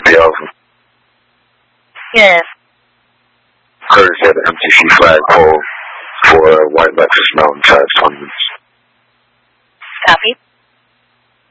be awesome. Yes. Courtesy of the MTC flagpole for White Lexus Mountain Tides tournaments. Copy.